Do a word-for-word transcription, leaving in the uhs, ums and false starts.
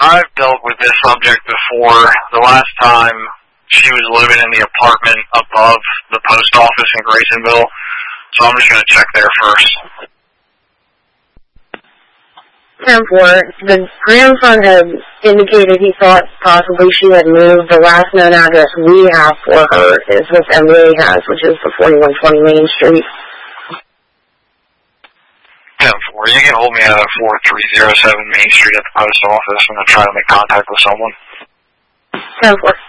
I've dealt with this subject before. The last time she was living in the apartment above the post office in Graysonville, so I'm just going to check there first. ten four, the grandson had indicated he thought possibly she had moved. The last known address we have for her is what M B A has, which is the forty-one twenty Main Street. ten four, you can hold me out at four three zero seven Main Street at the post office. I'm going to try to make contact with someone. ten four.